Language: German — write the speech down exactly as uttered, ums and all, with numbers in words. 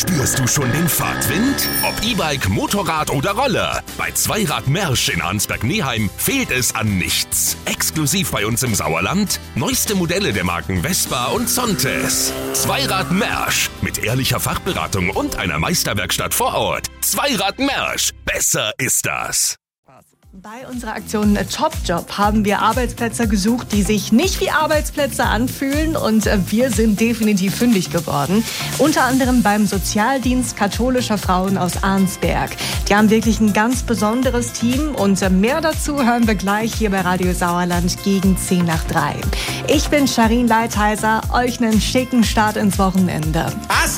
Spürst du schon den Fahrtwind? Ob E-Bike, Motorrad oder Roller. Bei Zweirad Mersch in Arnsberg-Neheim fehlt es an nichts. Exklusiv bei uns im Sauerland. Neueste Modelle der Marken Vespa und Zontes. Zweirad Mersch. Mit ehrlicher Fachberatung und einer Meisterwerkstatt vor Ort. Zweirad Mersch. Besser ist das. Bei unserer Aktion Top Job haben wir Arbeitsplätze gesucht, die sich nicht wie Arbeitsplätze anfühlen, und wir sind definitiv fündig geworden. Unter anderem beim Sozialdienst katholischer Frauen aus Arnsberg. Die haben wirklich ein ganz besonderes Team, und mehr dazu hören wir gleich hier bei Radio Sauerland gegen zehn nach drei. Ich bin Sharin Leitheiser, euch einen schicken Start ins Wochenende.